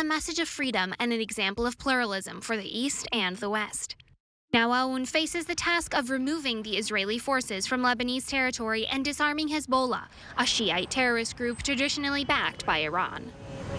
message of freedom and an example of pluralism for the East and the West. Now Aoun faces the task of removing the Israeli forces from Lebanese territory and disarming Hezbollah, a Shiite terrorist group traditionally backed by Iran.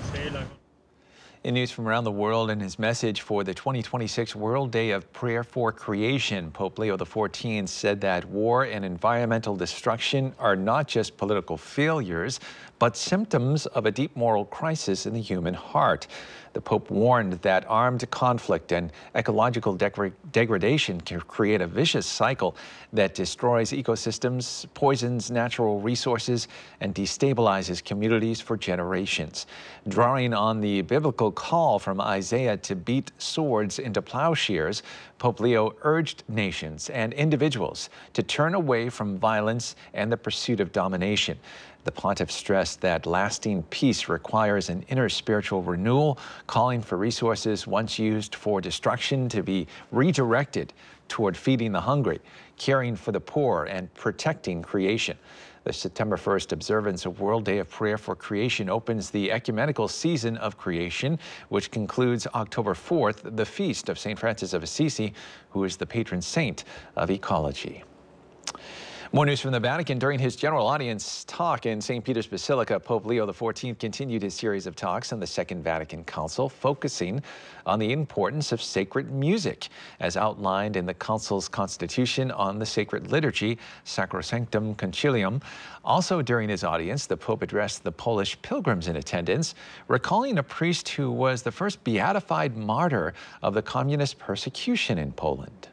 In news from around the world, in his message for the 2026 World Day of Prayer for Creation, Pope Leo XIV said that war and environmental destruction are not just political failures, but symptoms of a deep moral crisis in the human heart. The Pope warned that armed conflict and ecological degradation can create a vicious cycle that destroys ecosystems, poisons natural resources, and destabilizes communities for generations. Drawing on the biblical call from Isaiah to beat swords into plowshares, Pope Leo urged nations and individuals to turn away from violence and the pursuit of domination. The pontiff stressed that lasting peace requires an inner spiritual renewal, calling for resources once used for destruction to be redirected toward feeding the hungry, caring for the poor, and protecting creation. The September 1st observance of World Day of Prayer for Creation opens the ecumenical season of creation, which concludes October 4th, the feast of St. Francis of Assisi, who is the patron saint of ecology. More news from the Vatican. During his general audience talk in St. Peter's Basilica, Pope Leo XIV continued his series of talks on the Second Vatican Council, focusing on the importance of sacred music, as outlined in the Council's constitution on the sacred liturgy, Sacrosanctum Concilium. Also during his audience, the Pope addressed the Polish pilgrims in attendance, recalling a priest who was the first beatified martyr of the communist persecution in Poland.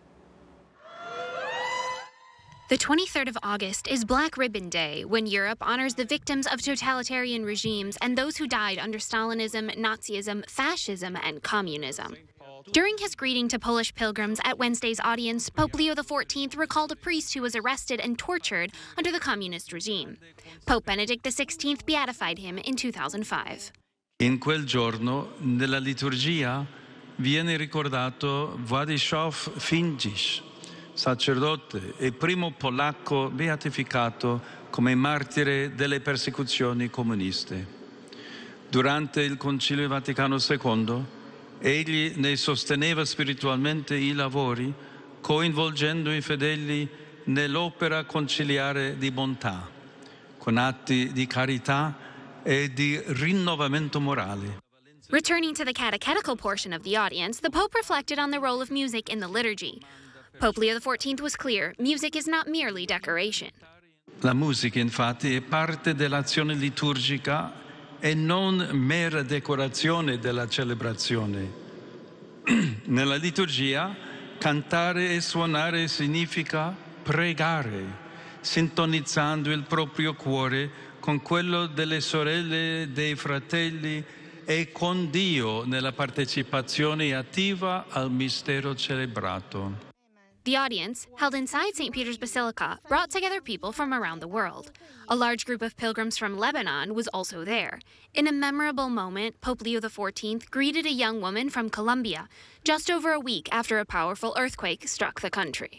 The 23rd of August is Black Ribbon Day, when Europe honors the victims of totalitarian regimes and those who died under Stalinism, Nazism, fascism, and communism. During his greeting to Polish pilgrims at Wednesday's audience, Pope Leo XIV recalled a priest who was arrested and tortured under the communist regime. Pope Benedict XVI beatified him in 2005. In quel giorno, nella liturgia, viene ricordato Władysław Findzisz, sacerdote e primo polacco beatificato come martire delle persecuzioni comuniste. Durante il Concilio Vaticano II, egli ne sosteneva spiritualmente i lavori, coinvolgendo i fedeli nell'opera conciliare di bontà, con atti di carità e di rinnovamento morale. Returning to the catechetical portion of the audience, the Pope reflected on the role of music in the liturgy. Pope Leo XIV was clear, music is not merely decoration. La musica, infatti, è parte dell'azione liturgica e non mera decorazione della celebrazione. Nella liturgia, cantare e suonare significa pregare, sintonizzando il proprio cuore con quello delle sorelle e dei fratelli e con Dio nella partecipazione attiva al mistero celebrato. The audience, held inside St. Peter's Basilica, brought together people from around the world. A large group of pilgrims from Lebanon was also there. In a memorable moment, Pope Leo XIV greeted a young woman from Colombia, just over a week after a powerful earthquake struck the country.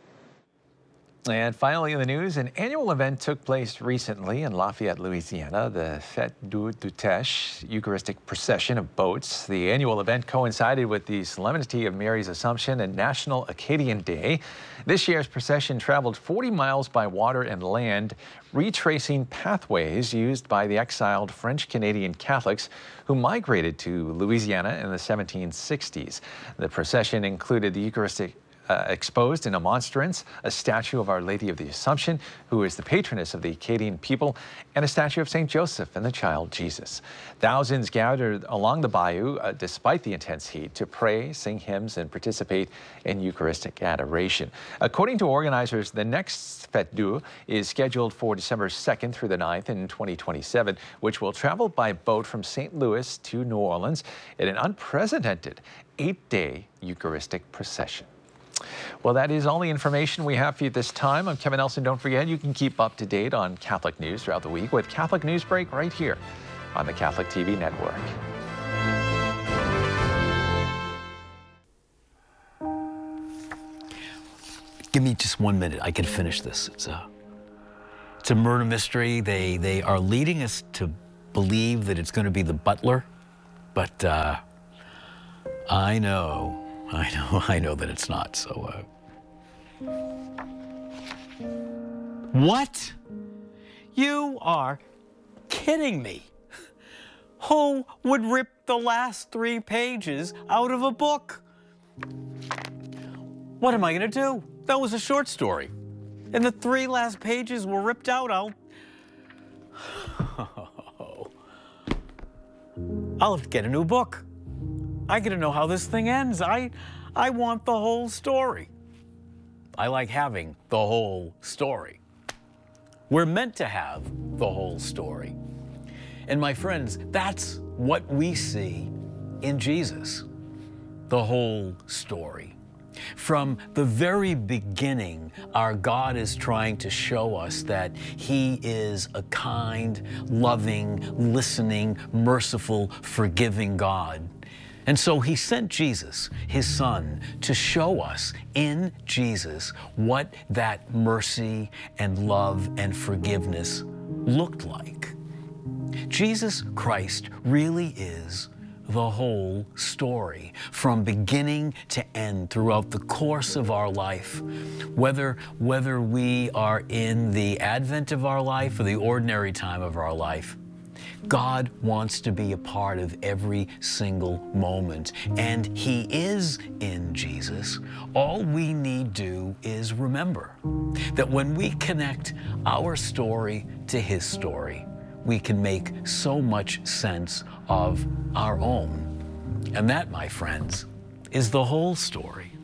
And finally in the news, an annual event took place recently in Lafayette, Louisiana, the Fête du Teche Eucharistic Procession of Boats. The annual event coincided with the Solemnity of Mary's Assumption and National Acadian Day. This year's procession traveled 40 miles by water and land, retracing pathways used by the exiled French-Canadian Catholics who migrated to Louisiana in the 1760s. The procession included the Eucharistic exposed in a monstrance, a statue of Our Lady of the Assumption, who is the patroness of the Acadian people, and a statue of St. Joseph and the child Jesus. Thousands gathered along the bayou despite the intense heat to pray, sing hymns, and participate in Eucharistic adoration. According to organizers, the next Fête du is scheduled for December 2nd through the 9th in 2027, which will travel by boat from St. Louis to New Orleans in an unprecedented 8-day Eucharistic procession. Well, that is all the information we have for you this time. I'm Kevin Nelson. Don't forget, you can keep up to date on Catholic news throughout the week with Catholic News Break right here on the Catholic TV network. Give me just 1 minute. I can finish this. It's a murder mystery. They are leading us to believe that it's going to be the butler But I know that it's not, so... What? You are kidding me. Who would rip the last 3 pages out of a book? What am I gonna do? That was a short story. And the 3 last pages were ripped out. I'll have to get a new book. I gotta know how this thing ends. I want the whole story. I like having the whole story. We're meant to have the whole story. And my friends, that's what we see in Jesus, the whole story. From the very beginning, our God is trying to show us that He is a kind, loving, listening, merciful, forgiving God. And so He sent Jesus, His Son, to show us in Jesus what that mercy and love and forgiveness looked like. Jesus Christ really is the whole story, from beginning to end, throughout the course of our life. Whether we are in the advent of our life or the ordinary time of our life, God wants to be a part of every single moment, and He is in Jesus. All we need do is remember that when we connect our story to His story, we can make so much sense of our own. And that, my friends, is the whole story.